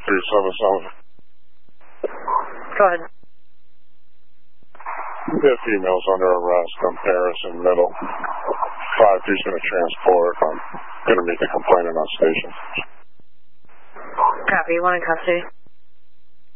Go ahead. We have females under arrest on Paris and Middle. 5-2's going to transport. I'm going to meet the complainant on station. Copy. 1 in custody.